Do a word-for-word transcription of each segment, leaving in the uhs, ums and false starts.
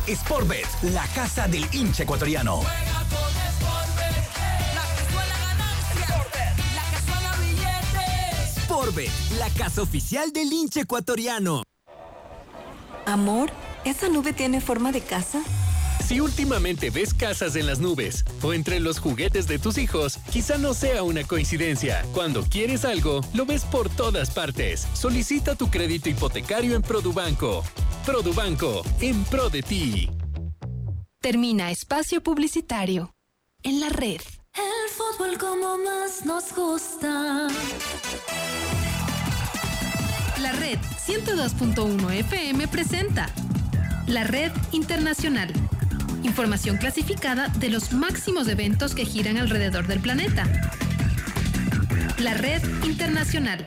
Sportbet, la casa del hincha ecuatoriano. Juega con Sportbet, la que suena ganancia. Sportbet, la que suena billetes. Sportbet, la casa oficial del hincha ecuatoriano. Amor, ¿esa nube tiene forma de casa? Si últimamente ves casas en las nubes o entre los juguetes de tus hijos, quizá no sea una coincidencia. Cuando quieres algo, lo ves por todas partes. Solicita tu crédito hipotecario en Produbanco. Produbanco, en pro de ti. Termina espacio publicitario. En la red. El fútbol como más nos gusta. La red ciento dos punto uno F M presenta La Red Internacional. Información clasificada de los máximos eventos que giran alrededor del planeta. La Red Internacional.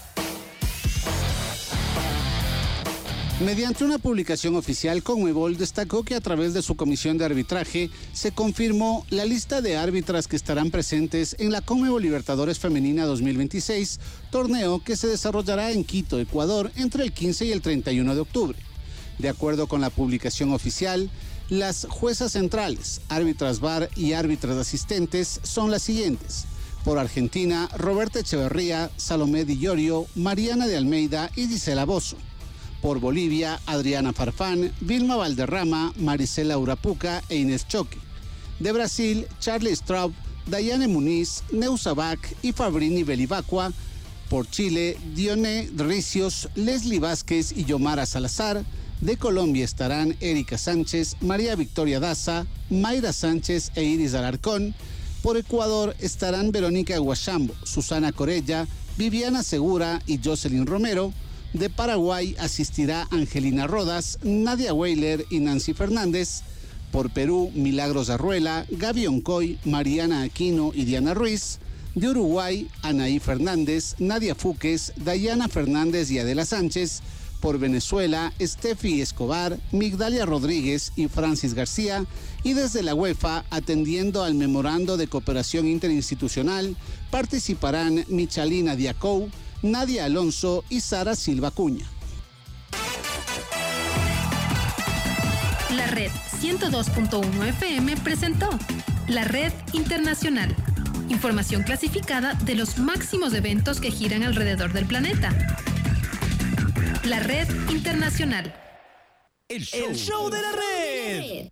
Mediante una publicación oficial, Conmebol destacó que a través de su comisión de arbitraje se confirmó la lista de árbitras que estarán presentes en la Conmebol Libertadores Femenina dos mil veintiséis, torneo que se desarrollará en Quito, Ecuador, entre el quince y el treinta y uno de octubre. De acuerdo con la publicación oficial, las juezas centrales, árbitras V A R y árbitras asistentes son las siguientes. Por Argentina, Roberta Echeverría, Salomé Di Llorio, Mariana de Almeida y Gisela Bozo. Por Bolivia, Adriana Farfán, Vilma Valderrama, Marisela Urapuca e Inés Choque. De Brasil, Charlie Straub, Dayane Muniz, Neusa Bach y Fabrini Belivacqua. Por Chile, Dioné Ricios, Leslie Vázquez y Yomara Salazar. De Colombia estarán Erika Sánchez, María Victoria Daza, Mayra Sánchez e Iris Alarcón. Por Ecuador estarán Verónica Guachambo, Susana Corella, Viviana Segura y Jocelyn Romero. De Paraguay asistirá Angelina Rodas, Nadia Weiler y Nancy Fernández. Por Perú, Milagros Arruela, Gaby Oncoy, Mariana Aquino y Diana Ruiz. De Uruguay, Anaí Fernández, Nadia Fúquez, Dayana Fernández y Adela Sánchez. Por Venezuela, Steffi Escobar, Migdalia Rodríguez y Francis García. Y desde la UEFA, atendiendo al memorando de cooperación interinstitucional, participarán Michalina Diacou, Nadia Alonso y Sara Silva Cuña. La Red ciento dos punto uno F M presentó La Red Internacional. Información clasificada de los máximos eventos que giran alrededor del planeta. La Red Internacional. El show, El show de la red.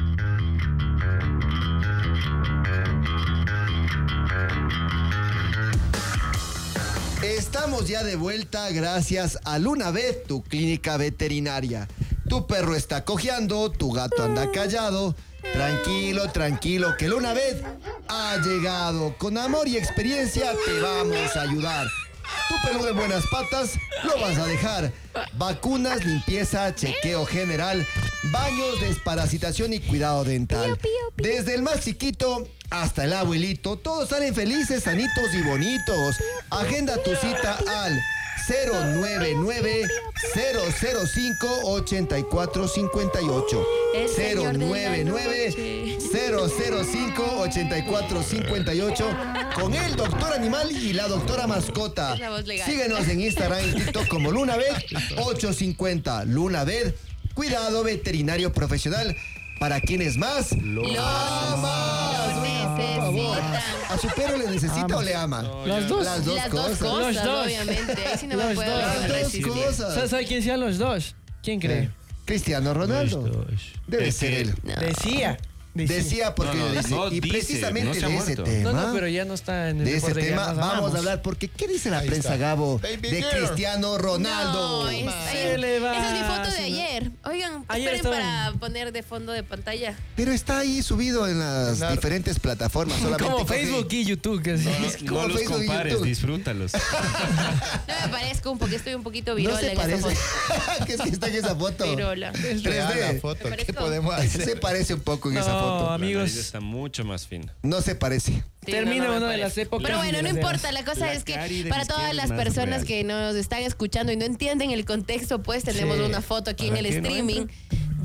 Estamos ya de vuelta gracias a Lunavet, tu clínica veterinaria. Tu perro está cojeando, tu gato anda callado. Tranquilo, tranquilo, que Lunavet ha llegado. Con amor y experiencia te vamos a ayudar. Tu peludo en buenas patas lo vas a dejar. Vacunas, limpieza, chequeo general, baños, desparasitación y cuidado dental. Desde el más chiquito hasta el abuelito, todos salen felices, sanitos y bonitos. Agenda tu cita al cero nueve nueve, cero cero cinco, ocho cuatro cinco ocho. cero nueve nueve, cero cero cinco, ocho cuatro cinco ocho con el doctor animal y la doctora mascota. Síguenos en Instagram y TikTok como Lunavet ochocientos cincuenta. Lunavet, cuidado veterinario profesional para quienes más lo aman. ¿A su perro le necesita Ama. o le ama? No, las dos. Las dos Las cosas. dos cosas, Los dos. obviamente. Ahí sí no me Los puedo dos. resistir. Las dos cosas. ¿Sabes sabe quién sean los dos? ¿Quién cree? Eh, Cristiano Ronaldo. Debe ser él. No. Decía. Decía porque No, no, dice, no y dice, precisamente no se ha de ese muerto. tema. No, no, pero ya no está en el De ese deporte, ya tema nos vamos amamos. a hablar porque ¿qué dice la Ahí prensa, está. Gabo, Baby de girl. Cristiano Ronaldo? No, es- Se le va esa es mi foto de haciendo- ayer. Oigan, Ayer esperen estaba para poner de fondo de pantalla. Pero está ahí subido en las Claro. diferentes plataformas. Solamente Como coge- Facebook y YouTube. Que sí. No, como no los Facebook y compares, YouTube. disfrútalos. No me parezco un poco, estoy un poquito No virola se en esa parece. foto. ¿Qué es que está en esa foto? Virola. tres D. ¿Me parezco? Se parece un poco en No, esa foto. amigos. La nariz está mucho más fina. No se parece. Sí, Termina no, no me una de parece. las épocas. Pero y bueno, de no las importa, eras. la cosa La es que Cari de para la todas izquierda las es más personas real. que nos están escuchando y no entienden el contexto, pues tenemos Sí. una foto aquí en ¿Para el qué no streaming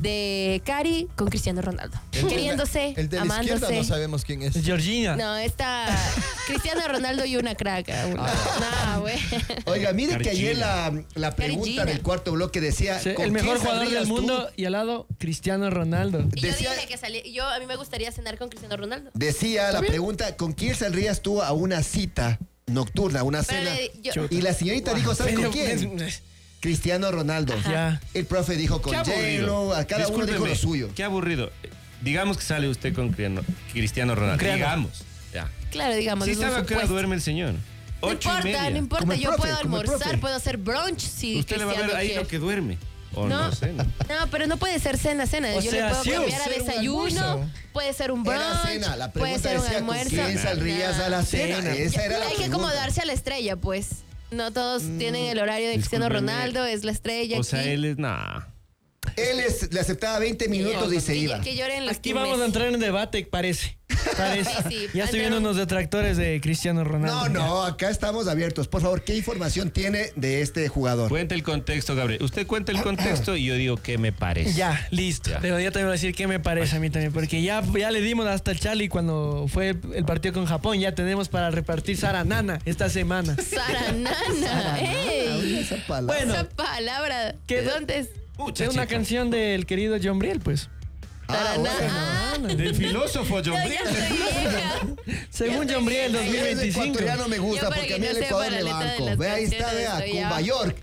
de Cari con Cristiano Ronaldo. El de- Queriéndose, El de la izquierda amándose. no sabemos quién es. Georgina. No, está Cristiano Ronaldo y una craca. Una. Ah. No, güey. Oiga, mire que ayer la, la pregunta Carillina. del cuarto bloque decía... Sí, ¿con el mejor quién jugador del saldrías tú? mundo y al lado Cristiano Ronaldo. Y yo Decía- dije que salí, yo a mí me gustaría cenar con Cristiano Ronaldo. Decía la pregunta, ¿con quién saldrías tú a una cita nocturna, una Pero cena? le- yo- Y la señorita dijo, ¿sabes con quién? Cristiano Ronaldo. Ya. El profe dijo con Qué aburrido. J-Lo, a cada uno dijo Discúlpeme, lo suyo. Qué aburrido. Digamos que sale usted con Cristiano, Cristiano Ronaldo. Cristiano. Digamos. Ya. Claro, digamos. Sí es un sabe a qué hora supuesto. duerme el señor. No Ocho y importa, media. no importa. Como el Yo profe, puedo como el almorzar, profe. puedo hacer brunch si Usted le va a ver Cristiano ahí quiere. lo que duerme. O No. no, sé. ¿no? No, pero no puede ser cena, cena. O Yo sea, le puedo sí, cambiar a ser un desayuno, almuerzo. puede ser un brunch, Era cena. La puede pregunta ser un decía, ¿con almuerzo. quién saldrías a la cena? Cena. Esa era la Hay que pregunta. acomodarse a la estrella, pues. No todos tienen el horario de Cristiano discúlpeme. Ronaldo, es la estrella. O sea, aquí. él es. Nah. Él es- le aceptaba veinte minutos y se Que- iba. Que lloren los Aquí Team vamos a Messi. entrar en debate, parece. Parece. Sí, sí. Ya estoy Entraron- viendo unos detractores de Cristiano Ronaldo. No, no, acá estamos abiertos. Por favor, ¿qué información tiene de este jugador? Cuenta el contexto, Gabriel. Usted cuenta el contexto y yo digo qué me parece. Ya, listo. Ya. Pero ya te voy a decir qué me parece a mí también, porque ya, ya le dimos hasta el Charlie cuando fue el partido con Japón. Ya tenemos para repartir Saranana esta semana. Saranana. ¡Ey! Esa palabra. Bueno. Esa palabra. ¿Qué- ¿De dónde es? Pucha, Es una chica. canción del querido John Briel, pues. Ah, Taraná. bueno. Ah, Del filósofo John ya, Briel. ya estoy vieja. Según Ya John Briel, estoy El vieja. dos mil veinticinco. ecuatoriano me gusta Yo para porque que a mí no el sepa Ecuador la me letra de banco. las Ve, ahí está, canciones, vea, estoy Cuba ya. York.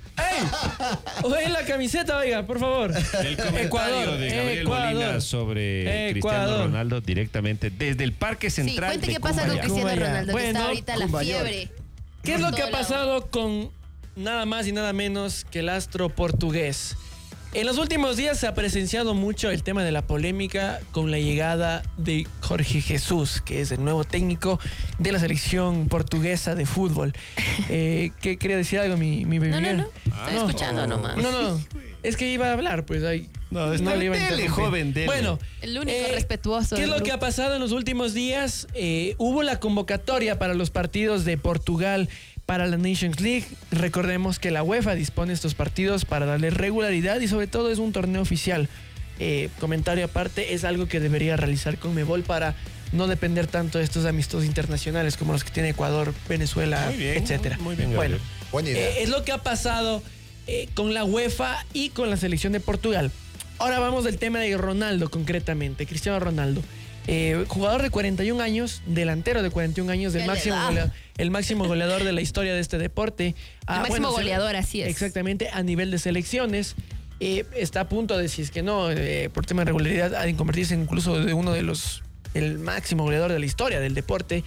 Oye, la camiseta, oiga, por favor. El comentario Ecuador, de Gabriel Ecuador. Molina sobre Cristiano Ecuador. Ronaldo directamente desde el Parque Sí, Central cuente de qué pasa con Cumbaya. Cristiano Cumbaya. Ronaldo, que Bueno, está ahorita la Cumbaya. fiebre. ¿Qué es Por lo que ha todo lado. pasado con nada más y nada menos que el astro portugués? En los últimos días se ha presenciado mucho el tema de la polémica con la llegada de Jorge Jesús, que es el nuevo técnico de la selección portuguesa de fútbol. Eh, ¿Qué quería decir algo mi, mi No, no, Miguel? no. Estoy escuchando nomás. No, no. Es que iba a hablar, pues ahí. No, está le iba a dele, interrumpir. joven, dele. Bueno, El único respetuoso ¿qué es del lo que grupo. ha pasado en los últimos días? Eh, hubo la convocatoria para los partidos de Portugal para la Nations League. Recordemos que la UEFA dispone estos partidos para darle regularidad y sobre todo es un torneo oficial. Eh, comentario aparte, es algo que debería realizar Conmebol para no depender tanto de estos amistosos internacionales como los que tiene Ecuador, Venezuela, Muy bien, etcétera. muy bien, Bueno, Gabriel. Buena idea. eh, es lo que ha pasado eh, con la UEFA y con la selección de Portugal. Ahora vamos del tema de Ronaldo concretamente, Cristiano Ronaldo. Eh, jugador de cuarenta y un años, delantero de cuarenta y un años, del ¡Qué máximo edad! golea- el máximo goleador de la historia de este deporte. Ah, máximo se- goleador, así es. Exactamente, a nivel de selecciones. Eh, está a punto de, si es que no, eh, por tema de regularidad, ha de convertirse incluso de uno de los, el máximo goleador de la historia del deporte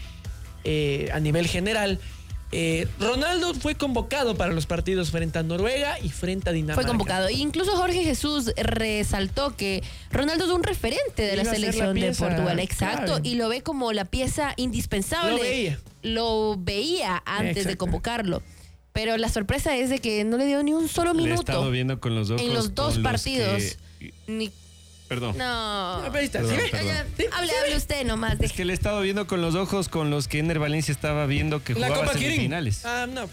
eh, a nivel general. Eh, Ronaldo fue convocado para los partidos frente a Noruega y frente a Dinamarca. Fue convocado. E incluso Jorge Jesús resaltó que Ronaldo es un referente de la Iba a ser la selección de pieza Portugal. Exacto. clave. Y lo ve como la pieza indispensable. Lo veía. Lo veía antes de Exacto. convocarlo. Pero la sorpresa es de que no le dio ni un solo Le he minuto. estado viendo con los ojos. En los dos con partidos. que- Ni- Perdón. No. Ah, pero ahí está, Perdón, ¿sí ve? perdón. Ya, hable, hable usted nomás. De... Es que le he estado viendo con los ojos con los que Ener Valencia estaba viendo que La jugaba Copa Kirin. semifinales. Ah, no.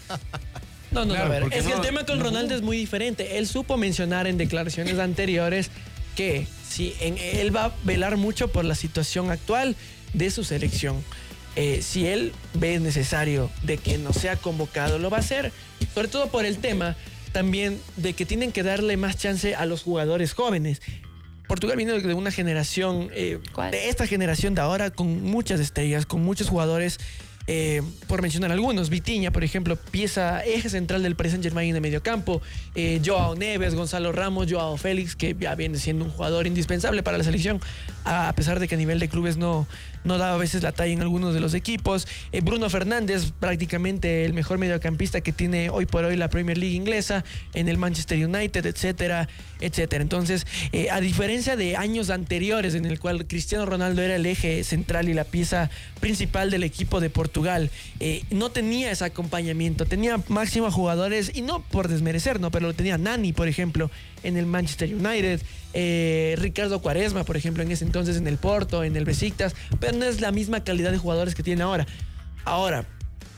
No, no, Claro, no, a ver. porque Es que no- el tema con no Ronaldo jugó. es muy diferente. Él supo mencionar en declaraciones anteriores que si en, él va a velar mucho por la situación actual de su selección. Eh, si él ve necesario de que no sea convocado, lo va a hacer. Sobre todo por el tema también de que tienen que darle más chance a los jugadores jóvenes. Portugal viene de una generación, eh, ¿Cuál? de esta generación de ahora, con muchas estrellas, con muchos jugadores, eh, por mencionar algunos. Vitinha, por ejemplo, pieza, eje central del Paris Saint-Germain en el mediocampo. Eh, Joao Neves, Gonzalo Ramos, Joao Félix, que ya viene siendo un jugador indispensable para la selección, a pesar de que a nivel de clubes no, no da a veces la talla en algunos de los equipos. Eh, Bruno Fernández, prácticamente el mejor mediocampista que tiene hoy por hoy la Premier League inglesa, en el Manchester United, etcétera, etcétera. Entonces, eh, a diferencia de años anteriores en el cual Cristiano Ronaldo era el eje central y la pieza principal del equipo de Portugal, eh, no tenía ese acompañamiento, tenía máximo a jugadores, y no por desmerecer, ¿no? Pero lo tenía Nani, por ejemplo, en el Manchester United, eh, Ricardo Quaresma, por ejemplo, en ese entonces en el Porto, en el Besiktas, pero no es la misma calidad de jugadores que tiene ahora. Ahora,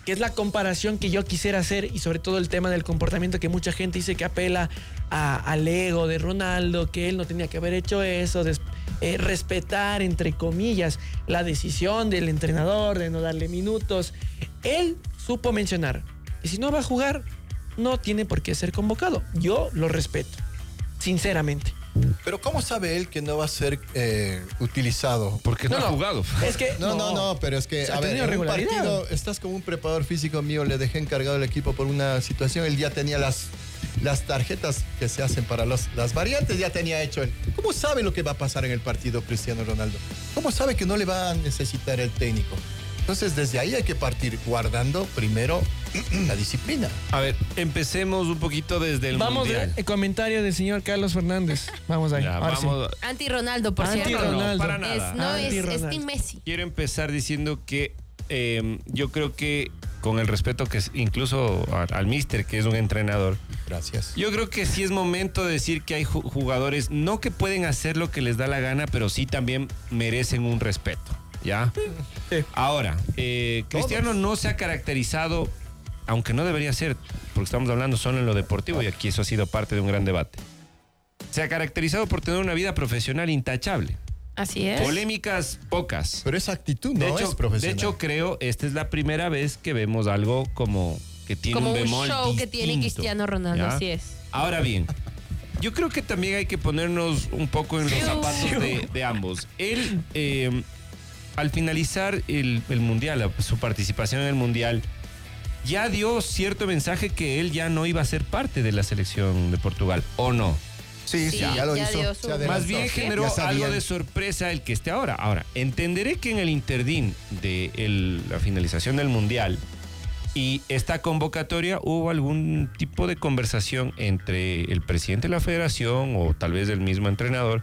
que es la comparación que yo quisiera hacer y sobre todo el tema del comportamiento que mucha gente dice que apela a, al ego de Ronaldo, que él no tenía que haber hecho eso, de, eh, respetar, entre comillas, la decisión del entrenador de no darle minutos. Él supo mencionar que si no va a jugar, no tiene por qué ser convocado. Yo lo respeto, sinceramente. Pero ¿cómo sabe él que no va a ser eh, utilizado? Porque no, No, ha no. jugado. Es que No, no, no, pero es que, Se ha a ver, tenido en un regularidad. partido, estás como un preparador físico mío, le dejé encargado el equipo por una situación, él ya tenía las, las tarjetas que se hacen para los, las variantes, ya tenía hecho él. ¿Cómo sabe lo que va a pasar en el partido Cristiano Ronaldo? ¿Cómo sabe que no le va a necesitar el técnico? Entonces, desde ahí hay que partir guardando primero la disciplina. A ver, empecemos un poquito desde el Vamos mundial. el comentario del señor Carlos Fernández. Vamos ahí. Ya, ahora sí. vamos. Anti-Ronaldo, por Anti- cierto. No, no, Ronaldo. para nada. Es, no, es, es Anti-Ronaldo. Team Messi. Quiero empezar diciendo que eh, yo creo que con el respeto que es incluso a- al míster, que es un entrenador, Gracias. yo creo que sí es momento de decir que hay ju- jugadores, no que pueden hacer lo que les da la gana, pero sí también merecen un respeto, ¿ya? Sí. Ahora, eh, Cristiano no se ha caracterizado, aunque no debería ser, porque estamos hablando solo en lo deportivo y aquí eso ha sido parte de un gran debate. Se ha caracterizado por tener una vida profesional intachable. Así es. Polémicas pocas. Pero esa actitud De no hecho, es profesional. de hecho, creo, esta es la primera vez que vemos algo como que tiene Como un un bemol show que tiene distinto, Cristiano Ronaldo, ¿ya? así es. Ahora bien, yo creo que también hay que ponernos un poco en los Fiu. zapatos de, de ambos. Él, eh, al finalizar el, el Mundial, su participación en el Mundial, ya dio cierto mensaje que él ya no iba a ser parte de la selección de Portugal, ¿o no? Sí, sí, Sí, ya lo ya hizo. dio su- Se adelantó. Más bien ¿Sí? generó Ya sabían. algo de sorpresa el que esté ahora. Ahora, entenderé que en el interdín de el- la finalización del Mundial y esta convocatoria hubo algún tipo de conversación entre el presidente de la federación o tal vez el mismo entrenador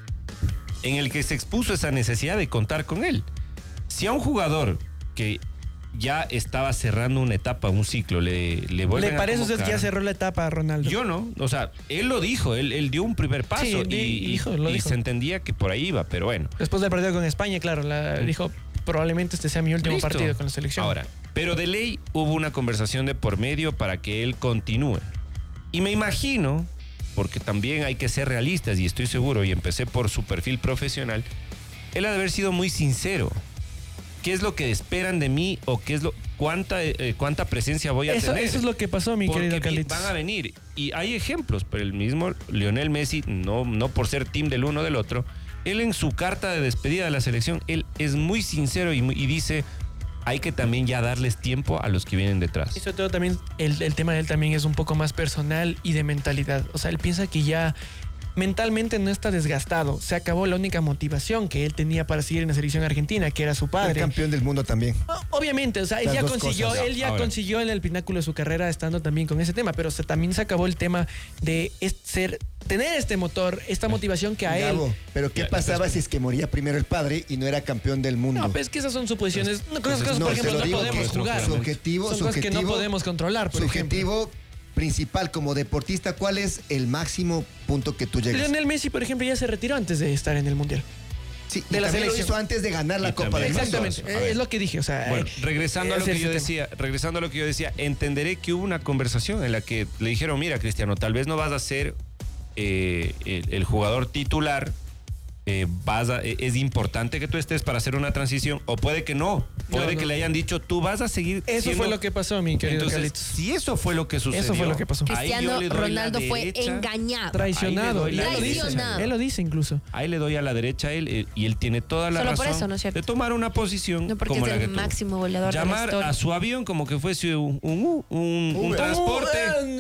en el que se expuso esa necesidad de contar con él. Si a un jugador que ya estaba cerrando una etapa, un ciclo, le, le vuelven ¿Le a parece a usted que ya convocar, cerró la etapa a Ronaldo? yo no, o sea, él lo dijo, él, él dio un primer paso Sí, y, di- y- dijo, lo y dijo. se entendía que por ahí iba, pero bueno. Después del partido con España, claro, la, dijo, probablemente este sea mi último Listo. partido con la selección. Ahora, pero de ley hubo una conversación de por medio para que él continúe. Y me imagino, porque también hay que ser realistas y estoy seguro, y empecé por su perfil profesional, él ha de haber sido muy sincero. ¿Qué es lo que esperan de mí o qué es lo cuánta eh, cuánta presencia voy a Eso, tener? eso es lo que pasó, mi Porque querido vi- Carlitos. van a venir y hay ejemplos, pero el mismo Lionel Messi, no, no por ser team del uno o del otro, él en su carta de despedida de la selección, él es muy sincero y, muy- y dice, hay que también ya darles tiempo a los que vienen detrás. Y sobre todo también, el, el tema de él también es un poco más personal y de mentalidad. O sea, él piensa que ya mentalmente no está desgastado. Se acabó la única motivación que él tenía para seguir en la selección argentina, que era su El padre. campeón del mundo también. Obviamente, o sea, él Las ya dos consiguió, cosas. él ya Ahora. consiguió en el pináculo de su carrera estando también con ese tema, pero se, también se acabó el tema de es- ser, tener este motor, esta motivación que a él. Gabo, pero ¿qué Ya, pasaba después- si es que moría primero el padre y no era campeón del mundo? No, pero es que esas son suposiciones. No, cosas, cosas, no, por te ejemplo, lo no digo podemos que jugar. su objetivo- son su cosas que no objetivo- podemos controlar, por Su ejemplo. objetivo principal como deportista, ¿cuál es el máximo punto que tú llegas? Lionel Messi, por ejemplo, ya se retiró antes de estar en el Mundial. Sí, de y la también lo selección. hizo antes de ganar la Y Copa también del Mundo. Exactamente, A ver. es lo que dije. O sea, Bueno, eh, regresando a lo ese que es yo el tema. decía, regresando a lo que yo decía, entenderé que hubo una conversación en la que le dijeron, mira, Cristiano, tal vez no vas a ser eh, el, el jugador titular, eh, vas a- eh, es importante que tú estés para hacer una transición, o puede que no, puede No, que no. le hayan dicho, tú vas a seguir Eso siendo-". fue lo que pasó, mi querido Entonces, Carlitos. si eso fue lo que sucedió, Eso fue lo que pasó. ahí yo Cristiano le doy la Ronaldo fue derecha. engañado. Traicionado. Ahí Y le él doy lo la dice. Traicionado. Él lo dice incluso. Ahí le doy a la derecha a él eh, y él tiene toda la Solo por razón eso, ¿no es cierto? de tomar una posición No, porque como es la que el tuvo. máximo goleador de la Llamar historia. a su avión como que fuese un, un, un, un Uber. transporte,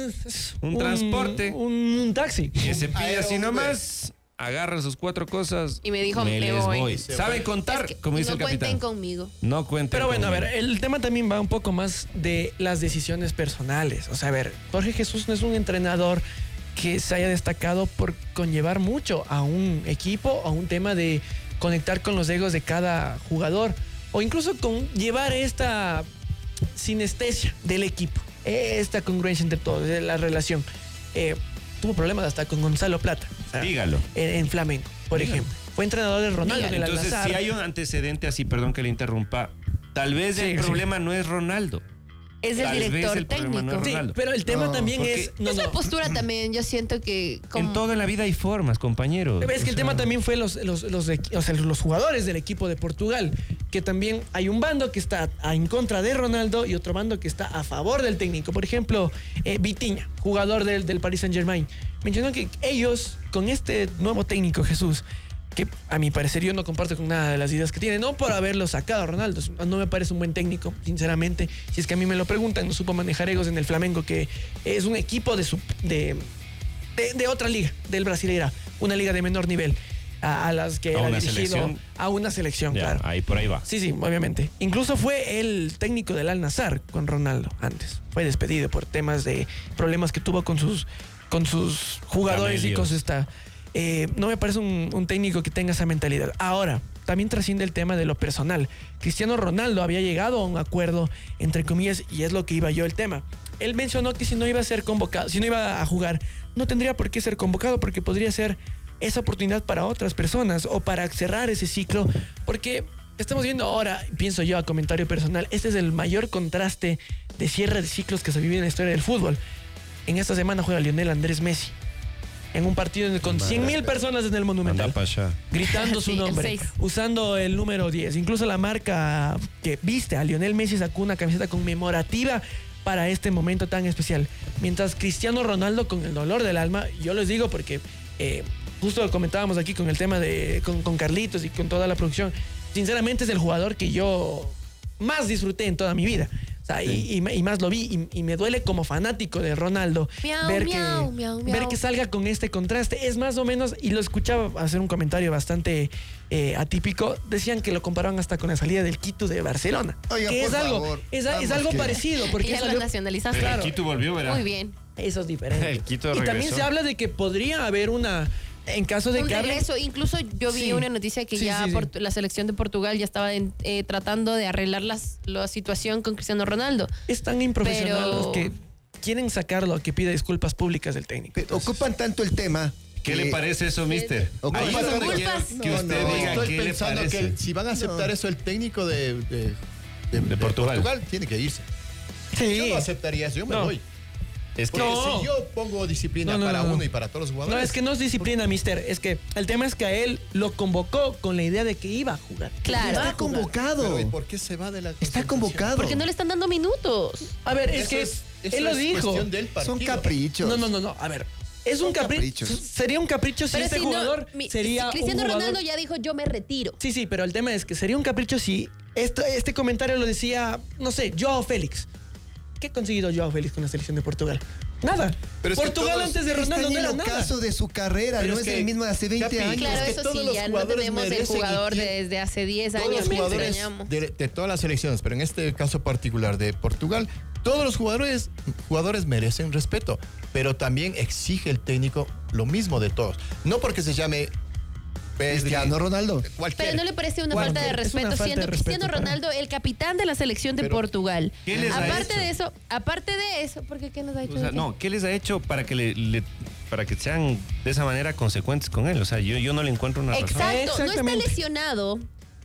Un, un transporte. Un, un taxi. que se pide así Aero nomás, agarra sus cuatro cosas Y me dijo, me les voy. voy. Se ¿Sabe fue. contar? Es que Como dice no el capitán. cuenten conmigo. No cuenten Pero bueno, a ver, conmigo. el tema también va un poco más de las decisiones personales. O sea, a ver, Jorge Jesús no es un entrenador que se haya destacado por conllevar mucho a un equipo, a un tema de conectar con los egos de cada jugador, o incluso con llevar esta sinestesia del equipo, esta congruencia entre todos, de la relación. Eh, tuvo problemas hasta con Gonzalo Plata. o sea, Dígalo. En, en Flamengo, por ejemplo. Fue entrenador de Ronaldo en el Entonces, Al-Nassr. si hay un antecedente así, perdón que le interrumpa, tal vez Sí, el sí. problema no es Ronaldo. Es el Tal vez director el problema no técnico. es Sí, Ronaldo. pero el tema No, también porque es... No, es la no. postura también, yo siento que... como- En todo en la vida hay formas, compañero. Es que el O sea, tema también fue los, los, los, equi- o sea, los jugadores del equipo de Portugal, que también hay un bando que está a- en contra de Ronaldo y otro bando que está a favor del técnico. Por ejemplo, eh, Vitinha, jugador del, del Paris Saint-Germain, mencionó que ellos, con este nuevo técnico, Jesús, que a mi parecer yo no comparto con nada de las ideas que tiene, no por haberlo sacado a Ronaldo, no me parece un buen técnico, sinceramente. Si es que a mí me lo preguntan, no supo manejar egos en el Flamengo, que es un equipo de, su, de, de, de otra liga, del Brasileira, una liga de menor nivel, a, a las que A era una dirigido selección. a una selección, Ya, claro. ahí por ahí va. Sí, sí, obviamente. Incluso fue el técnico del Al-Nassr con Ronaldo antes. Fue despedido por temas de problemas que tuvo con sus, con sus jugadores y Camelios. con su esta. Eh, no me parece un, un técnico que tenga esa mentalidad. Ahora, también trasciende el tema de lo personal. Cristiano Ronaldo había llegado a un acuerdo, entre comillas, y es lo que iba yo el tema. Él mencionó que si no iba a ser convocado, si no iba a jugar, no tendría por qué ser convocado, porque podría ser esa oportunidad para otras personas o para cerrar ese ciclo, porque estamos viendo ahora, pienso yo a comentario personal, este es el mayor contraste de cierre de ciclos que se vive en la historia del fútbol. En esta semana juega Lionel Andrés Messi en un partido en el- con cien mil personas en el Monumental, Anda pa' allá. gritando su Sí, el nombre, seis. usando el número diez. Incluso la marca que viste a Lionel Messi sacó una camiseta conmemorativa para este momento tan especial. Mientras Cristiano Ronaldo, con el dolor del alma, yo les digo porque eh, justo lo comentábamos aquí con el tema de con, con Carlitos y con toda la producción, sinceramente es el jugador que yo más disfruté en toda mi vida. O sea, y, y- y más lo vi y, y me duele como fanático de Ronaldo Miau, ver, miau, que, miau, ver miau. que salga con este contraste. Es más o menos, y lo escuchaba hacer un comentario bastante eh, atípico, decían que lo comparaban hasta con la salida del Quito de Barcelona. Oiga, que por es algo, favor, es, a- es vamos algo que- parecido. Porque ya lo salió- nacionalizaste. Pero Claro. el Quito volvió, ¿verdad? Muy bien. Eso es diferente. El Quito y también regresó. se habla de que podría haber una, en caso de Un que hable- regreso. Incluso yo vi Sí. una noticia que Sí, ya sí, sí. Portu- la selección de Portugal ya estaba en- eh, tratando de arreglar las, la situación con Cristiano Ronaldo. es tan improfesional Pero- que quieren sacarlo a que pida disculpas públicas del técnico. Pe- Ocupan tanto el tema. ¿Qué que- le parece eso, mister? Ocupa- Ahí es donde Disculpas. quiero que No, usted no, diga Estoy qué le pensando parece. que si van a aceptar No. eso el técnico de, de, de- de Portugal. Portugal tiene que irse. Sí. Yo no aceptaría eso, yo me No. voy. Es que Porque No. si yo pongo disciplina No, no, para no, no. uno y para todos los jugadores. No, es que no es disciplina, mister. Es que el tema es que a él lo convocó con la idea de que iba a jugar. Claro. Iba a Está jugar. convocado. Pero, ¿y por qué se va de la Está concentración? convocado. Porque no le están dando minutos. A ver, es Eso que es- eso él lo es dijo. cuestión del partido. Son caprichos. No, no, no, no. A ver, es Son un capricho. caprichos. Sería un capricho si Pero este si no, jugador mi- sería si Cristiano un jugador... Ronaldo ya dijo, yo me retiro. Sí, sí, pero el tema es que sería un capricho si esto, este comentario lo decía, no sé, Joao Félix. ¿Qué ha conseguido Joao Félix con la selección de Portugal? Nada. Pero es que Portugal todos antes de Está Ronaldo en no era el nada. ocaso de su carrera, Pero no es es que, el mismo de hace veinte Capi, años. Claro, Es que eso todos sí, los ya no jugadores tenemos el merecen y jugador tienen- desde hace diez Todos años los que jugadores extrañamos. de, de todas las selecciones, pero en este caso particular de Portugal, todos los jugadores, jugadores merecen respeto, pero también exige el técnico lo mismo de todos. No porque se llame Pedri, Cristiano Ronaldo. cualquiera. Pero no le parece una Cualquier- falta de es una respeto falta siendo de respeto Cristiano para- Ronaldo el capitán de la selección de Pero, Portugal. ¿qué les ha Aparte hecho? de eso, aparte de eso, porque qué nos ha hecho? O sea, no, ¿qué les ha hecho para que le, le- para que sean de esa manera consecuentes con él? O sea, yo, yo no le encuentro una razón. Exacto, no está Exactamente. lesionado.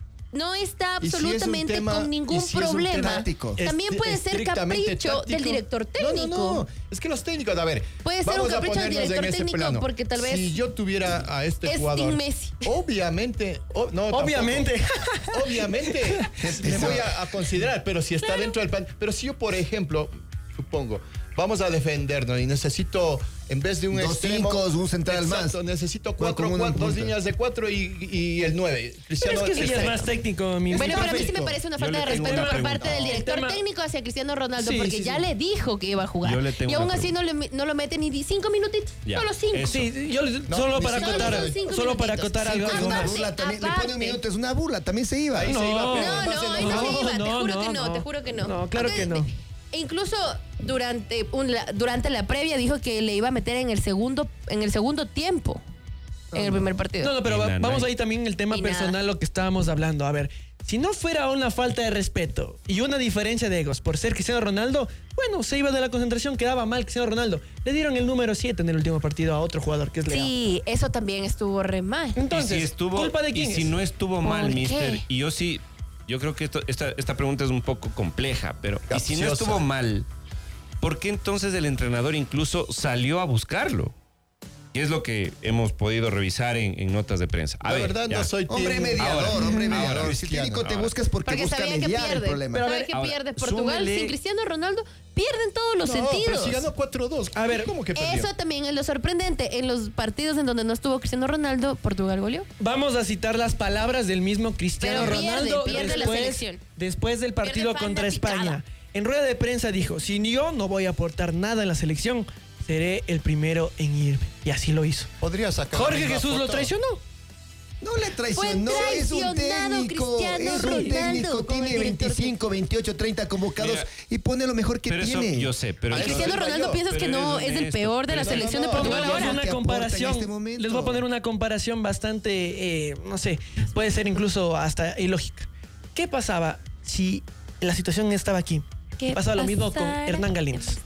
No está Y si es un absolutamente tema- con ningún y si es un problema. tema táctico. También Es- puede ser estrictamente capricho táctico. del director técnico. No, no, no. Es que los técnicos, a ver. Puede ser vamos un a capricho del ponernos en director ese técnico, plano. porque tal vez Si yo tuviera a este es jugador. Team Messi. Obviamente. o- no, tampoco. Obviamente. Obviamente. me voy a, a considerar, pero si está dentro del plan. Pero si yo, por ejemplo, supongo, vamos a defendernos y necesito, en vez de un Dos extremo. cincos, un central exacto, más. necesito No, cuatro, con uno en cuatro- dos punta. líneas de cuatro y, y el nueve. Pero Cristiano es que eso ya es está- más técnico, mi Bueno, pero a mí sí me perfecto. parece una Yo falta le de tengo respeto una por pregunta. parte del No, director el tema- técnico hacia Cristiano Ronaldo, Sí, porque sí, ya sí. le dijo que iba a jugar. Yo le tengo Y aún una así no, le, no lo mete ni di- cinco minutitos. Ya, Solo cinco. eso. Sí, yo les- No, solo ni para siquiera acotar, son cinco solo para minutitos. acotar algo. Es una Aparte, burla también. Le pone un aparte. minuto, es una burla, también se iba. Ahí se iba, No, pero no, más en ahí la- no se iba, te no, juro no, que no, no. te juro que no. No, claro que no. E incluso durante, un, la- durante la previa dijo que le iba a meter en el segundo, en el segundo tiempo, en el primer partido. No, no, pero Y va- nada, vamos nada. ahí también en el tema Y nada. personal, lo que estábamos hablando. A ver, si no fuera una falta de respeto y una diferencia de egos por ser Cristiano Ronaldo, bueno, se iba de la concentración, quedaba mal Cristiano Ronaldo. Le dieron el número siete en el último partido a otro jugador, que es Leao. Sí, eso también estuvo re mal. Entonces, y si estuvo, ¿culpa de quién y si es? no estuvo mal, ¿Por mister, qué? y yo sí yo creo que esto, esta, esta pregunta es un poco compleja, pero ¿y si no Capciosa. estuvo mal? ¿Por qué entonces el entrenador incluso salió a buscarlo? Y es lo que hemos podido revisar en, en notas de prensa. A La ver, verdad ya. no soy Hombre team- mediador, Ahora, hombre ahora, mediador. Si el técnico te ahora. busca es porque, Porque busca sabía que mediar el pierde. problema. Pero a ¿Sabe ver, que ahora, pierde Portugal? súmele- Sin Cristiano Ronaldo pierden todos los No, sentidos. pero si ganó cuatro dos. A ver, ¿cómo que perdió? Eso también es lo sorprendente. En los partidos en donde no estuvo Cristiano Ronaldo, Portugal goleó. Vamos a citar las palabras del mismo Cristiano Pero pierde, Ronaldo pierde la después, selección. después del partido Pierde contra fanaticada. España. En rueda de prensa dijo, si yo no voy a aportar nada en la selección, seré el primero en irme. Y así lo hizo. Podría sacar la Jorge misma Jesús lo foto. traicionó. No le traicionó, Fue es un traicionado técnico. Cristiano Es un Ronaldo técnico, como tiene el director veinticinco, veintiocho, treinta convocados Mira, y pone lo mejor que pero eso tiene. yo sé, pero A Y eso eso- Cristiano iba Ronaldo yo, piensas que pero no eres es el honesto. peor de la Pero selección no, de no, Portugal no, no, ahora. no. Una que aporta comparación. en este momento. Les voy a poner una comparación bastante, eh, no sé, puede ser incluso hasta ilógica. ¿Qué pasaba si la situación estaba aquí? ¿Qué Pasaba lo mismo con pasara? Hernán Galíndez.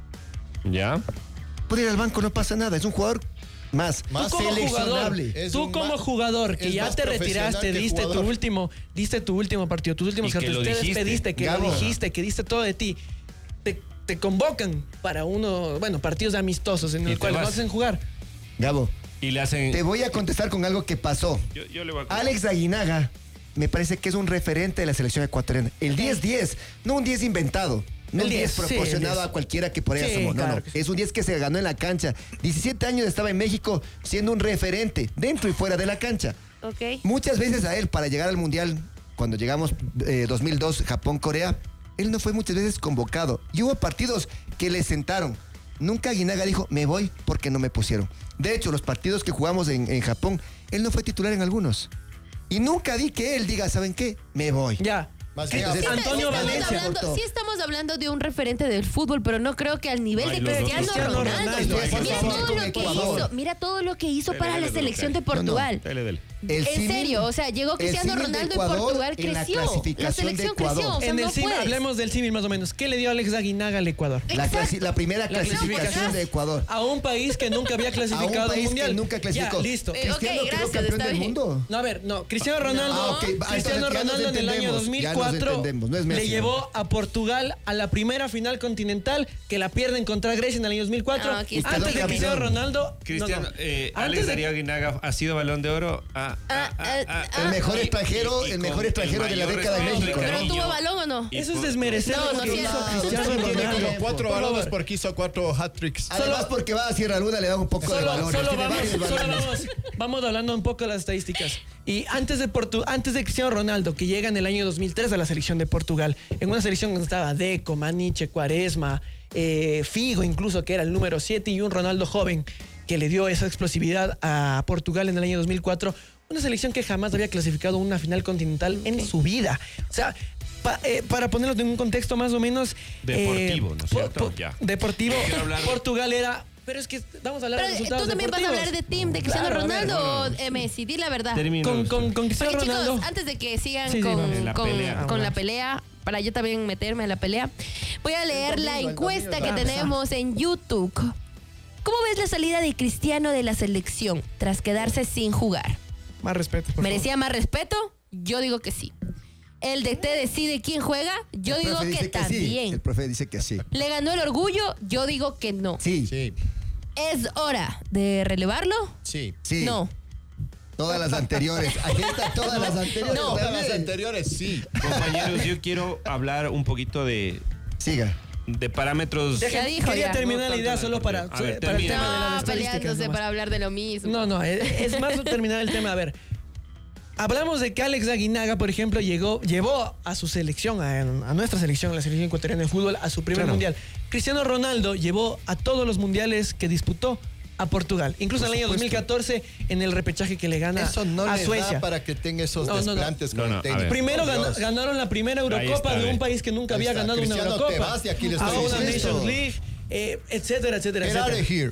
¿Ya? Puede ir al banco, no pasa nada. Es un jugador más, Más Tú como jugador, seleccionable. Es tú un como ma- jugador que es ya más te profesional retiraste, que diste tu jugador. último, diste tu último partido, tus últimos Y que cartuchos, lo te dijiste. despediste, que Gabo. lo dijiste, que diste todo de ti. Te, te convocan para uno, bueno, partidos amistosos en Y el te cual vas. no hacen jugar. Gabo, Y le hacen... te voy a contestar con algo que pasó. Yo, yo le voy a... Alex Aguinaga me parece que es un referente de la selección ecuatoriana. El diez diez, no un diez inventado. No El un diez diez, sí, proporcionado el diez. a cualquiera que por ahí Sí, asomó. No, claro no. que sí. Es un diez que se ganó en la cancha. diecisiete años estaba en México siendo un referente dentro y fuera de la cancha. Ok. Muchas veces a él, para llegar al Mundial, cuando llegamos eh, dos mil dos, Japón-Corea, él no fue muchas veces convocado. Y hubo partidos que le sentaron. Nunca Aguinaga dijo, me voy porque no me pusieron. De hecho, los partidos que jugamos en, en Japón, él no fue titular en algunos. Y nunca di que él diga, ¿saben qué? Me voy. Ya. Más ¿Qué? bien, Entonces, Sí, Antonio estamos Valencia. hablando- sí estamos hablando de un referente del fútbol, pero no creo que al nivel Ay, de los dos. Cristiano, Cristiano Ronaldo. Ronaldo, por Mira favor, todo con lo que Ecuador. hizo, mira todo lo que hizo Dele, para dele, la selección de Dele, Portugal. Dele, dele. El En símil- serio, o sea, llegó el Cristiano símil de Ronaldo Ecuador y Portugal en la creció. La, clasificación de selección Ecuador. creció, o sea, En el no símil, puedes. hablemos del símil más o menos. ¿Qué le dio Alex Aguinaga al Ecuador? La, clasi- la primera La clasificación clasificación de Ecuador. A un país que nunca había clasificado A un país que mundial. nunca clasificó. Ya, listo. Eh, ok, Cristiano quedó gracias, campeón está del bien. mundo. No, a ver, no. Cristiano Ronaldo, Ah, ok. Ah, Cristiano entonces ya nos Ronaldo en el año entendemos, dos mil ya nos cuatro entendemos, no es Messi, le ¿no? llevó a Portugal a la primera final continental que la pierden contra Grecia en el año dos mil cuatro. Ah, aquí está. Antes de Campeón. Cristiano Ronaldo, Cristiano, no, no. eh, Antes Alex de- Darío Aguinaga ha sido balón de oro. Ah, ah, ah, ah, El ah. mejor Y- extranjero, y- y el con mejor extranjero de la mayor década de respeto y México, ¿no? ¿Pero cariño. tuvo balón o no? Y Eso es por- desmerecer No, lo no que es hizo cierto. Cristiano Solo tiene Ronaldo. como cuatro Por balones favor. porque hizo cuatro hat-tricks. Además, porque va a Sierra Luna, le dan un poco de Solo, valor. solo Tiene vamos, varios solo balones. vamos, vamos hablando un poco de las estadísticas. Y antes de, Portu- antes de Cristiano Ronaldo, que llega en el año dos mil tres a la selección de Portugal, en una selección donde estaba Deco, Maniche, Quaresma, eh, Figo incluso, que era el número siete, y un Ronaldo joven que le dio esa explosividad a Portugal en el año dos mil cuatro, una selección que jamás había clasificado una final continental en su vida. O sea, pa- eh, para ponerlo en un contexto más o menos... Deportivo, eh, ¿no es po- cierto? po- Ya. Deportivo, Quiero hablar- Portugal era... Pero es que vamos a hablar Pero de eh, resultados tú también vas a deportivos. hablar de team, de Cristiano Claro, a ver, Ronaldo no, o no. eh, Messi, di la verdad. Termina Con, usted. con, con Cristiano Porque, chicos, Ronaldo... antes de que sigan Sí, sí, con, vamos. En la con- pelea. con la pelea, para yo también meterme en la pelea, voy a leer domingo, la el encuesta domingo, que vamos. tenemos en YouTube. ¿Cómo ves la salida de Cristiano de la selección tras quedarse sin jugar? Más respeto, por favor. ¿Merecía más respeto? Yo digo que sí. ¿El D T decide quién juega? Yo El digo profe que dice sí. también. El profe dice que sí. ¿Le ganó el orgullo? Yo digo que no. Sí, Sí, ¿Es hora de relevarlo? sí. sí. No. Todas las anteriores. Agita todas las anteriores. No. Todas las también. anteriores, sí. Compañeros, yo quiero hablar un poquito de, Siga. de parámetros. Ya dijo, Quería ya. terminar No la idea tanto solo para, a ver, para el termina. tema de las No, estadísticas. peleándose nomás. para hablar de lo mismo. No, no, es, es más terminar el tema. A ver, hablamos de que Alex Aguinaga, por ejemplo, llegó, llevó a su selección, a, a nuestra selección, a la selección ecuatoriana de fútbol, a su primer Claro. mundial. Cristiano Ronaldo llevó a todos los mundiales que disputó a Portugal, incluso Por en el año dos mil supuesto. catorce en el repechaje que le gana Eso no a le Suecia. da para que tenga esos No, no, no. desplantes No, con no, el a técnico. ver. Primero Por gan- Dios. ganaron la primera Ahí Eurocopa está, de ve. un país que nunca Ahí había está. ganado Cristiano, una te Eurocopa. vas de aquí, le a estoy una diciendo. Nations League, eh, etcétera, etcétera, Get out etcétera. of here.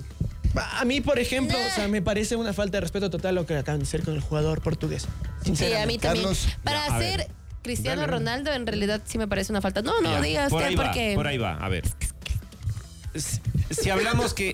A mí, por ejemplo, o sea, me parece una falta de respeto total lo que acaban de hacer con el jugador portugués. Sí, Sinceramente. a mí también. Carlos. Para Ya, a hacer ver. Cristiano Dale. Ronaldo, en realidad sí me parece una falta. No, no, Ya, diga por usted ahí va, porque. por ahí va, a ver. Si, si hablamos que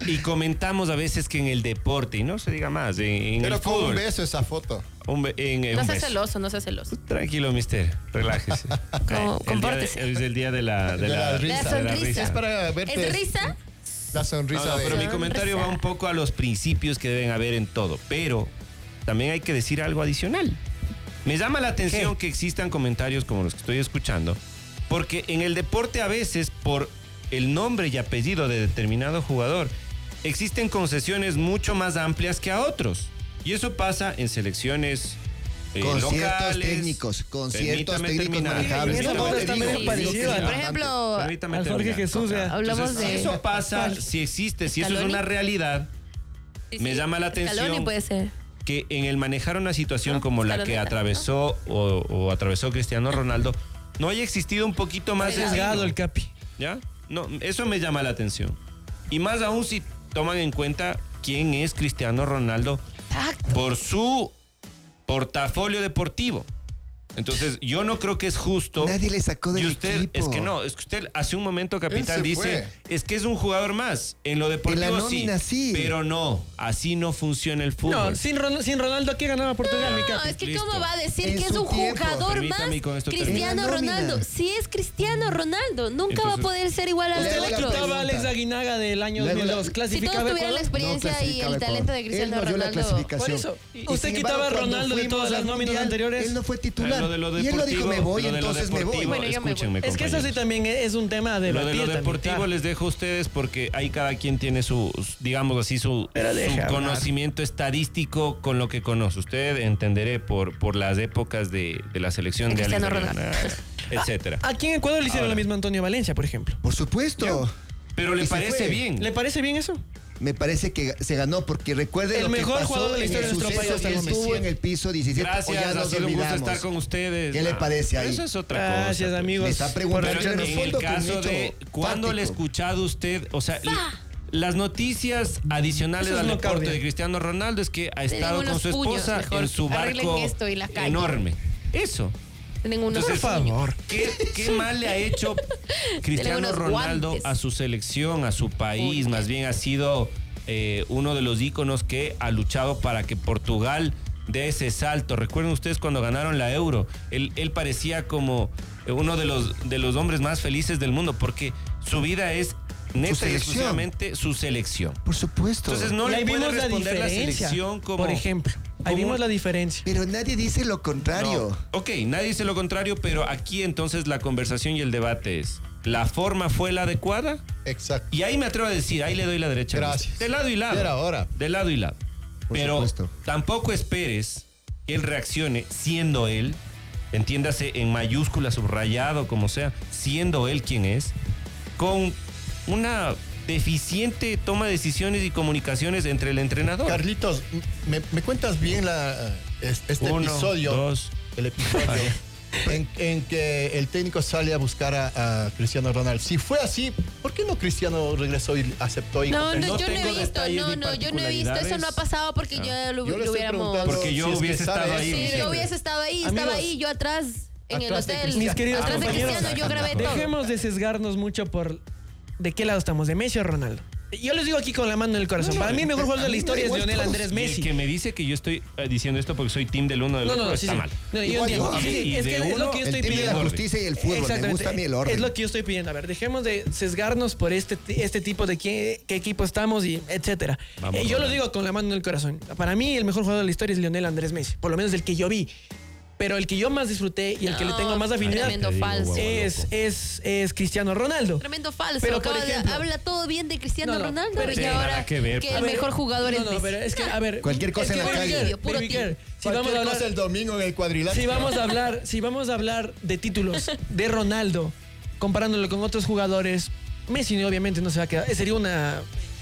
y comentamos a veces que en el deporte, y no se diga más, en, en Pero el con fútbol. un beso esa foto. Un be- en, en No un seas beso. celoso, no seas celoso. Tranquilo, mister, relájese. Como- El día compórtese. de- es el día de la, de De la, la risa. La sonrisa. Es para verte. ¿Es risa? La sonrisa No, no, de pero mi comentario va un poco a los principios que deben haber en todo. Pero también hay que decir algo adicional. Me llama la atención que existan comentarios como los que estoy escuchando, porque en el deporte a veces, por el nombre y apellido de determinado jugador, existen concesiones mucho más amplias que a otros. Y eso pasa en selecciones eh, Con ciertos locales. técnicos, con ciertos Permítame técnicos terminar. manejables. Eso Como pasa te también digo, es parecido, digo que ¿no? Por sí, ejemplo, Permítame Al Jorge terminar. Jesús, Ajá. ya. hablamos Entonces, de... eso pasa, ¿Cuál? si existe, si eso es ¿Scaloni? una realidad, Sí, me sí. llama la Scaloni atención puede ser. que en el manejar una situación No, como la que Scaloneta, atravesó o, o atravesó Cristiano Ronaldo, no haya existido un poquito más de Sesgado estilo, el Capi. ¿ya? No, eso me llama la atención. Y más aún si toman en cuenta quién es Cristiano Ronaldo por su portafolio deportivo. Entonces, yo no creo que es justo. Nadie le sacó del Y usted, equipo. es que no, es que usted hace un momento, capitán, se dice, fue. es que es un jugador más. En lo deportivo En la nómina, sí. pero no, así no funciona el fútbol. No, sin, Ron- sin Ronaldo, ¿qué ganaba Portugal, mi No, Capi? es que Listo. cómo va a decir En que es su un tiempo. jugador Permítame, más y con esto Cristiano termino. En la nómina. Ronaldo. Sí es Cristiano Ronaldo, nunca va a Entonces- poder ser igual al Le Usted hago le la otro. quitaba a Alex pregunta. Aguinaga del año Le hago dos mil dos. la- Si ¿Clasificaba todos tuvieran la Ecuador? experiencia y clasificaba el talento de Ecuador. Cristiano Él nos dio la Ronaldo. clasificación. Por eso. Y Usted sin quitaba a embargo, cuando Ronaldo de fuimos todas las al nóminas Mundial, anteriores. Él no fue titular. Lo de lo y él lo dijo, me voy, lo de lo entonces me voy. deportivo, Bueno, yo me voy. escúchenme, Es que eso sí compañeros. también es un tema de Lo de debatir lo también, deportivo claro. les dejo a ustedes porque ahí cada quien tiene su, digamos así, su, Pero su deja hablar. conocimiento estadístico con lo que conoce. Usted entenderé por, por las épocas de, de la selección De de Alex Cristiano Aguinaga, etcétera. Aquí en Ecuador le hicieron Ahora. lo mismo a Antonio Valencia, por ejemplo. Por supuesto. Pero Y le se parece fue. bien. ¿Le parece bien eso? Me parece que se ganó porque recuerde El lo que mejor pasó jugador de la en historia el de nuestro suceso país hasta que el momento. estuvo en el piso diecisiete. o Gracias, ya ha nos sido un gusto olvidamos. estar con ustedes. ¿Qué le Ah, parece ahí? Eso es otra cosa. Gracias, pues. amigos. Me está preguntando Pero en en, el en fondo el que un caso hecho de cuando le he fáctico. escuchado usted, o sea, l- las noticias adicionales Eso es al no deporte cambia. de Cristiano Ronaldo es que ha Tienen estado con unos su puños, esposa mejor en su arreglen barco esto y la calle. enorme. Eso. Tienen unos Entonces, puños. ¿qué, qué mal le ha hecho Cristiano unos Ronaldo guantes. a su selección, a su país? Más bien ha sido eh, uno de los íconos que ha luchado para que Portugal dé ese salto. Recuerden ustedes cuando ganaron la Euro, él, él parecía como uno de los, de los hombres más felices del mundo porque su vida es neta y selección. exclusivamente su selección. Por supuesto. Entonces no Y le ahí puede vimos la responder la diferencia, selección como... por ejemplo. Ahí como- vimos la diferencia. Pero nadie dice lo contrario. no. Ok, nadie dice lo contrario, pero aquí entonces la conversación y el debate es, ¿la forma fue la adecuada? Exacto. Y ahí me atrevo a decir, ahí le doy la derecha. Gracias. De lado y lado. Era hora. De lado y lado. Por pero supuesto. tampoco esperes que él reaccione siendo él, entiéndase en mayúscula, subrayado, como sea, siendo él quien es, con una deficiente toma de decisiones y comunicaciones entre el entrenador. Carlitos, ¿me, me cuentas bien la, es- este Uno, episodio? dos. El episodio en, en que el técnico sale a buscar a, a Cristiano Ronaldo. Si fue así, ¿por qué no Cristiano regresó y aceptó? Y No, comprendió? no, yo no tengo he visto, detalles no, ni no, yo no he visto, eso no ha pasado porque No. ya lo, Yo le lo estoy hubiéramos... preguntando Porque yo si es que hubiese sabe estado eso. ahí. Sí, diciendo. yo hubiese estado ahí, estaba Amigos, ahí, yo atrás, en el atrás de hotel. Cristiano. Mis queridos atrás de compañeros, Cristiano, yo grabé todo. Dejemos de sesgarnos mucho por de qué lado estamos, de Messi o Ronaldo. Yo les digo aquí con la mano en el corazón. No, no, Para mí el mejor a jugador de mí la me historia es igual Lionel todos. Andrés Y el Messi. que me dice que yo estoy eh, diciendo esto porque soy team del uno del No, otro no, no, sí, está sí. mal. No, yo Igual entiendo. yo, a Sí, mí, sí, es de que es uno, lo que yo El estoy team de la pidiendo. justicia y el fútbol. Me Exactamente. gusta a mí el orden. Es lo que yo estoy pidiendo. A ver, dejemos de sesgarnos por este, este tipo de qué, qué equipo estamos y etcétera. Vamos, Eh, yo lo Ronaldo. digo con la mano en el corazón. Para mí el mejor jugador de la historia es Lionel Andrés Messi. Por lo menos el que yo vi. Pero el que yo más disfruté y el que le tengo más afinidad Tremendo Te digo, falso. guau. es, es, es Cristiano Ronaldo. Tremendo falso. Pero, por Acaba de- ejemplo- habla todo bien de Cristiano No, no, Ronaldo pero y es que ahora nada que ver, el A ver, mejor jugador no, es no, Messi. pero es que, a ver. Cualquier cosa es en que la Baby calle. Girl, Puro Baby team. Girl, Si Cualquier vamos a hablar, cosa el domingo en el cuadrilátero. si vamos a hablar, si vamos a hablar de títulos de Ronaldo, comparándolo con otros jugadores, Messi obviamente no se va a quedar. Sería una.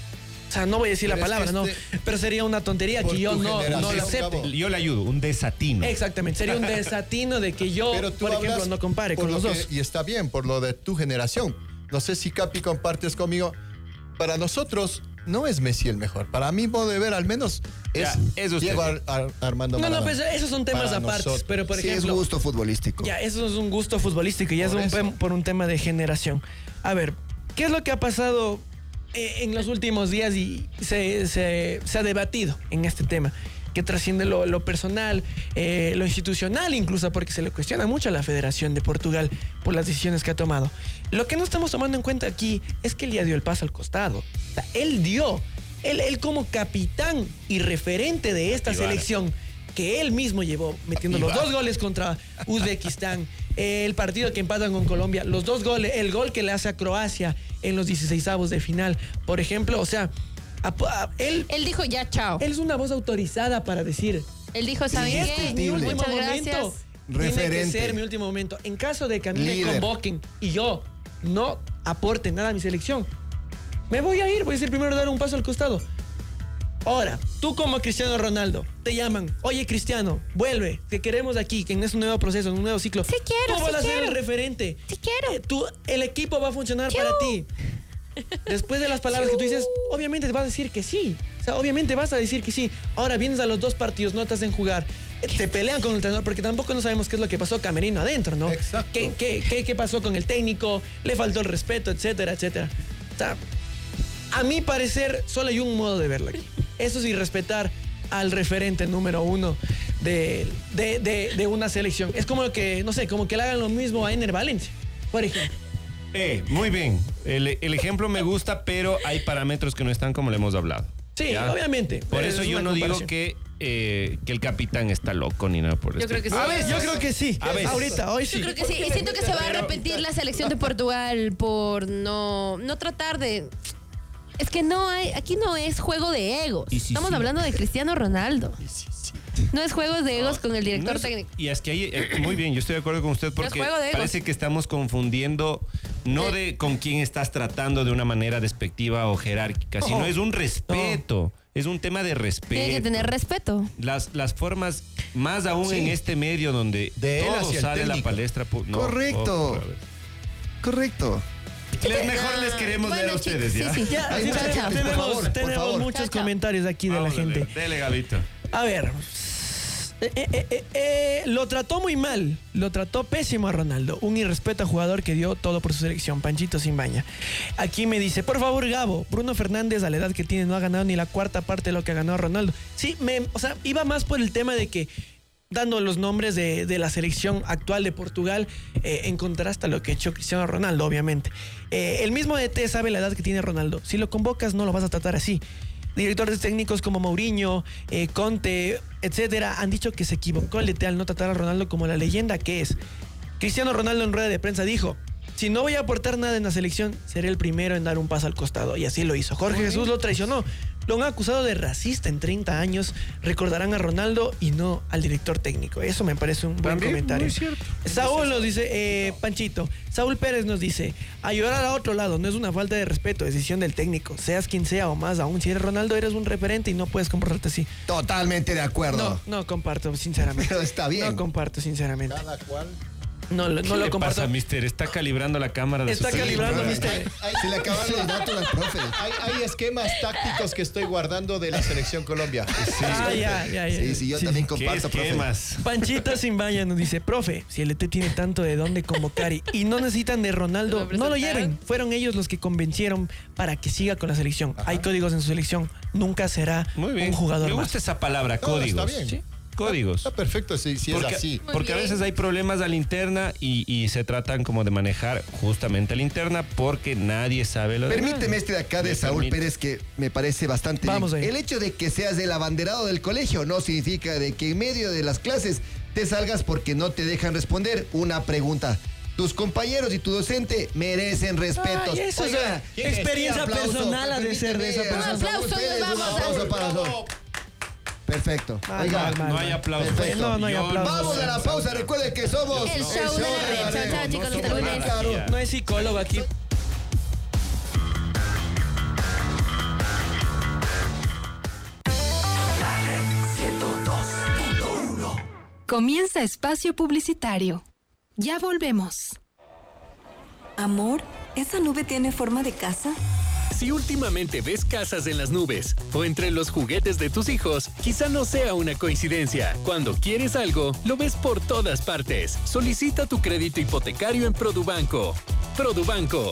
O sea, no voy a decir Pero la es palabra, que ¿no? este- Pero sería una tontería por que yo tu no, no generación, la acepte. Gabo. Yo le ayudo, un desatino. Exactamente, sería un desatino de que yo, Pero tú por ejemplo, hablas no compare por con lo los que- dos. Y está bien, por lo de tu generación. No sé si Capi compartes conmigo. Para nosotros no es Messi el mejor. Para mí, modo de ver, al menos es Ya, es usted. Diego Ar- Ar- Armando No, no, Maradona. pues esos son temas Para aparte. nosotros. Pero, por Sí, es ejemplo, gusto futbolístico. ya, eso es un gusto futbolístico y es Por un eso. pem- por un tema de generación. A ver, ¿qué es lo que ha pasado eh, en los últimos días y se, se, se ha debatido en este tema, que trasciende lo, lo personal, eh, lo institucional incluso, porque se le cuestiona mucho a la Federación de Portugal por las decisiones que ha tomado. Lo que no estamos tomando en cuenta aquí es que él ya dio el paso al costado. O sea, él dio, él, él como capitán y referente de esta Ibarra. selección, que él mismo llevó, metiendo los dos goles contra Uzbekistán, el partido que empatan con Colombia, los dos goles, el gol que le hace a Croacia en los dieciseisavos de final, por ejemplo, o sea, a- a- él, Él dijo ya, chao. él es una voz autorizada para decir, Él dijo, ¿saben este qué? es mi último Muchas momento. gracias. Tiene que Referente. ser mi último momento. En caso de que a mí me Líder. convoquen y yo no aporte nada a mi selección, me voy a ir, voy a ser el primero a dar un paso al costado. Ahora, tú como Cristiano Ronaldo, te llaman, oye Cristiano, vuelve, te queremos aquí, que en este nuevo proceso, en un nuevo ciclo. Sí quiero, Tú vas sí a ser quiero. el referente. Sí quiero. Eh, tú, el equipo va a funcionar Quiero. para ti. Después de las palabras que tú dices, obviamente te vas a decir que sí. O sea, obviamente vas a decir que sí. Ahora vienes a los dos partidos, no te hacen jugar. eh, Te pelean con el entrenador porque tampoco no sabemos qué es lo que pasó camerino adentro, ¿no? Exacto. ¿Qué, qué, qué, qué pasó con el técnico? Le faltó el respeto, etcétera, etcétera. O sea, a mi parecer, solo hay un modo de verlo aquí. Eso es irrespetar al referente número uno de, de, de, de una selección. Es como que, no sé, como que le hagan lo mismo a Ener Valencia, por ejemplo. Eh, muy bien. El, el ejemplo me gusta, pero hay parámetros que no están como le hemos hablado. Sí, ¿Ya? obviamente. Por Es eso una yo no digo comparación. que, eh, que el capitán está loco ni nada por Yo eso. creo que sí. A ver, yo creo que sí. A veces. Ahorita, hoy sí. Yo creo que sí. Y siento que se va a arrepentir la selección de Portugal por no, no tratar de... Es que no hay, aquí no es juego de egos. Y sí, Estamos sí. hablando de Cristiano Ronaldo. No es juegos de egos con el director No sé, técnico. Y es que ahí, eh, muy bien, yo estoy de acuerdo con usted porque juego de egos. parece que estamos confundiendo no de con quién estás tratando de una manera despectiva o jerárquica, sino es un respeto, es un tema de respeto. Tiene que tener respeto. Las, las formas, más aún Sí. en este medio donde De él todo hacia el sale a la técnico. palestra. pu- no, Correcto. otra vez. Correcto. Les- mejor les queremos Bueno, ver a ustedes, chicos, ¿ya? sí, sí. Ya, Hay ya, mucha ya, gente, por tenemos, favor, por tenemos favor. muchos Chao, chao. comentarios aquí de la Vamos, gente. dele, dele, Gabito. A ver. Eh, eh, eh, eh, lo trató muy mal, lo trató pésimo a Ronaldo, un irrespeto a jugador que dio todo por su selección, Panchito Simbaña. Aquí me dice, por favor Gabo, Bruno Fernández a la edad que tiene no ha ganado ni la cuarta parte de lo que ha ganado Ronaldo. Sí, me, o sea, iba más por el tema de que dando los nombres de, de la selección actual de Portugal, eh, en contraste a lo que ha hecho Cristiano Ronaldo, obviamente. Eh, el mismo D T sabe la edad que tiene Ronaldo. Si lo convocas, no lo vas a tratar así. Directores técnicos como Mourinho, eh, Conte, etcétera, han dicho que se equivocó el D T al no tratar a Ronaldo como la leyenda que es. Cristiano Ronaldo en rueda de prensa dijo: si no voy a aportar nada en la selección, seré el primero en dar un paso al costado. Y así lo hizo. Jorge Jesús lo traicionó. Lo han acusado de racista en treinta años. Recordarán a Ronaldo y no al director técnico. Eso me parece un buen También, comentario. muy cierto. Saúl nos dice, eh, Panchito, Saúl Pérez nos dice, a llorar a otro lado no es una falta de respeto, es decisión del técnico. Seas quien sea o más aún, si eres Ronaldo eres un referente y no puedes comportarte así. Totalmente de acuerdo. No, no comparto, sinceramente. Pero está bien. No comparto, sinceramente. Cada cual. No, lo- ¿Qué no lo le comparto. pasa, mister? Está calibrando la cámara de Está su calibrando, celular. mister. Hay, Se le acabaron los datos al profe. hay- hay esquemas tácticos que estoy guardando de la selección Colombia. Ah, ya, ya, ya. Sí, sí, yo Sí, también ¿Qué comparto, profe. esquemas? Panchita Simbaña nos dice, profe, si el E T tiene tanto de dónde convocar y, y no necesitan de Ronaldo, ¿Lo no lo presentaron? lleven. Fueron ellos los que convencieron para que siga con la selección. Hay códigos en su selección. Nunca será Muy bien. un jugador Me más. gusta esa palabra, No, códigos. está bien. ¿Sí? Códigos. Está perfecto si, si es Porque, así. Muy porque a bien. veces hay problemas a la interna y, y se tratan como de manejar justamente a la interna porque nadie sabe lo demás. Permíteme este de acá de Me Saúl permite. Pérez que me parece bastante Vamos bien. ahí. El hecho de que seas el abanderado del colegio no significa de que en medio de las clases te salgas porque no te dejan responder una pregunta. Tus compañeros y tu docente merecen respetos. Ay, eso es Oiga, una experiencia este aplauso, personal ha de ser de esa permíteme, persona. Un aplauso, Saúl Pérez, nos un vamos aplauso al- para Saúl. Perfecto. Mal, Oiga, mal, mal. No hay aplausos. Perfecto. No, no hay Yo- aplausos. vamos a la pausa. Recuerden que somos El show de la red. Chao, chao, chicos, hasta somos lunes. Claro. No es psicólogo aquí. Comienza espacio publicitario. Ya volvemos. Amor, ¿esa nube tiene forma de casa? Si últimamente ves casas en las nubes o entre los juguetes de tus hijos, quizá no sea una coincidencia. Cuando quieres algo, lo ves por todas partes. Solicita tu crédito hipotecario en Produbanco. Produbanco.